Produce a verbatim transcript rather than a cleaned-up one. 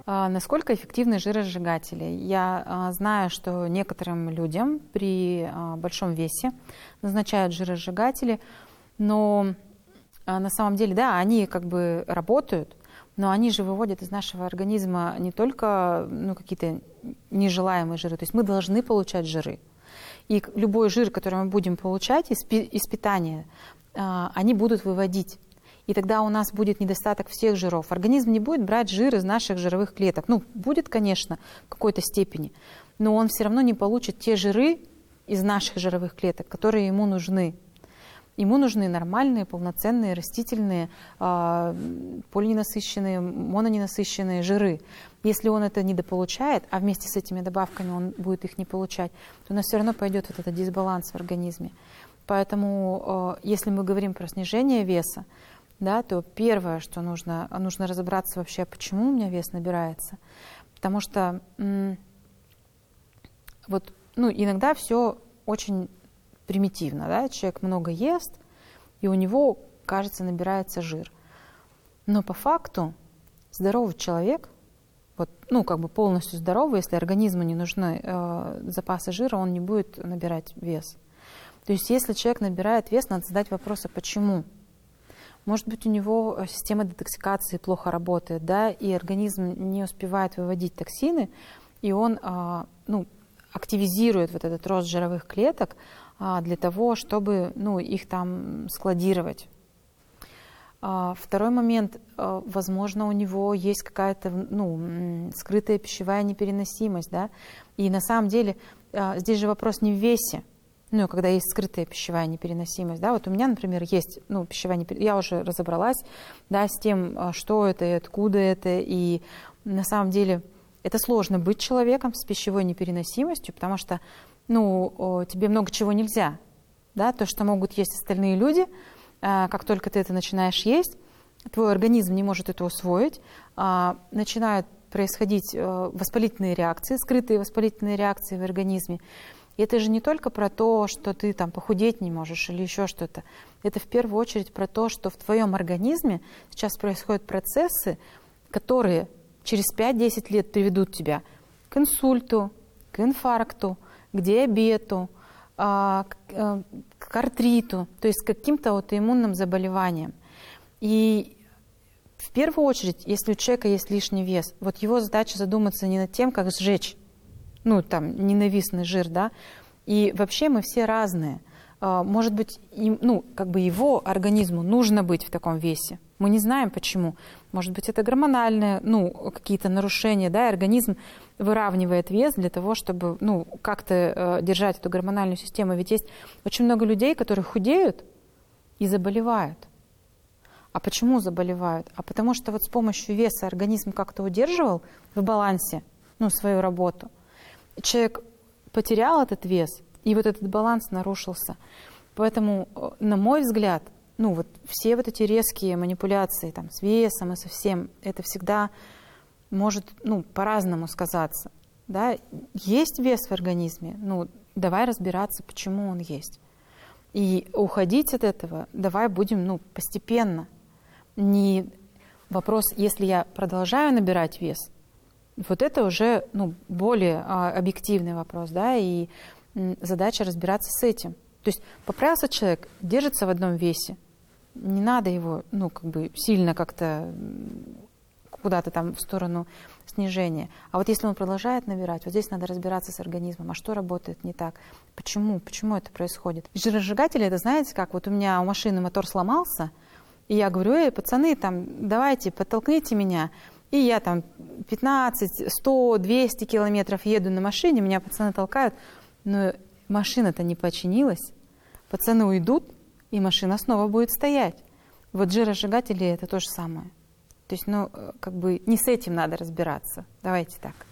Насколько эффективны жиросжигатели? Я знаю, что некоторым людям при большом весе назначают жиросжигатели, но на самом деле, да, они как бы работают, но они же выводят из нашего организма не только ну, какие-то нежелаемые жиры, то есть мы должны получать жиры. И любой жир, который мы будем получать из, из питания, они будут выводить. И тогда у нас будет недостаток всех жиров. Организм не будет брать жир из наших жировых клеток. Ну, будет, конечно, в какой-то степени, но он все равно не получит те жиры из наших жировых клеток, которые ему нужны. Ему нужны нормальные, полноценные, растительные, полиненасыщенные, мононенасыщенные жиры. Если он это недополучает, а вместе с этими добавками он будет их не получать, то у нас все равно пойдет вот этот дисбаланс в организме. Поэтому, если мы говорим про снижение веса, да, то первое, что нужно, нужно разобраться вообще, почему у меня вес набирается. Потому что м- вот, ну, иногда все очень примитивно. Да? Человек много ест, и у него, кажется, набирается жир. Но по факту здоровый человек, вот, ну, как бы полностью здоровый, если организму не нужны э, запасы жира, он не будет набирать вес. То есть если человек набирает вес, надо задать вопрос, а почему? Может быть, у него система детоксикации плохо работает, да, и организм не успевает выводить токсины, и он ну, активизирует вот этот рост жировых клеток для того, чтобы ну, их там складировать. Второй момент, возможно, у него есть какая-то ну, скрытая пищевая непереносимость, да, и на самом деле здесь же вопрос не в весе. Ну, когда есть скрытая пищевая непереносимость, да, вот у меня, например, есть, ну, пищевая непереносимость, я уже разобралась, да, с тем, что это и откуда это, и на самом деле это сложно быть человеком с пищевой непереносимостью, потому что, ну, тебе много чего нельзя, да, то, что могут есть остальные люди, как только ты это начинаешь есть, твой организм не может это усвоить, начинают происходить воспалительные реакции, скрытые воспалительные реакции в организме. И это же не только про то, что ты там похудеть не можешь или еще что-то. Это в первую очередь про то, что в твоем организме сейчас происходят процессы, которые через пять-десять лет приведут тебя к инсульту, к инфаркту, к диабету, к артриту, то есть к каким-то аутоиммунным заболеваниям. И в первую очередь, если у человека есть лишний вес, вот его задача задуматься не над тем, как сжечь, ну, там, ненавистный жир, да, и вообще мы все разные. Может быть, им, ну, как бы его организму нужно быть в таком весе. Мы не знаем, почему. Может быть, это гормональные, ну, какие-то нарушения, да, и организм выравнивает вес для того, чтобы, ну, как-то держать эту гормональную систему. Ведь есть очень много людей, которые худеют и заболевают. А почему заболевают? А потому что вот с помощью веса организм как-то удерживал в балансе, ну, свою работу. Человек потерял этот вес, и вот этот баланс нарушился. Поэтому, на мой взгляд, ну вот все вот эти резкие манипуляции там, с весом и со всем, это всегда может ну, по-разному сказаться. Да? Есть вес в организме, ну давай разбираться, почему он есть. И уходить от этого давай будем ну, постепенно. Не вопрос, если я продолжаю набирать вес, вот это уже ну, более а, объективный вопрос, да, и м, задача разбираться с этим. То есть поправился человек, держится в одном весе, не надо его ну, как бы сильно как-то куда-то там в сторону снижения. А вот если он продолжает набирать, вот здесь надо разбираться с организмом, а что работает не так, почему, почему это происходит. Жиросжигатели, это знаете как, вот у меня у машины мотор сломался, и я говорю, эй, пацаны, там, давайте, подтолкните меня. И я там пятнадцать, сто, двести километров еду на машине, меня пацаны толкают, но машина-то не починилась. Пацаны уйдут, и машина снова будет стоять. Вот жиросжигатели – это то же самое. То есть, ну, как бы не с этим надо разбираться. Давайте так.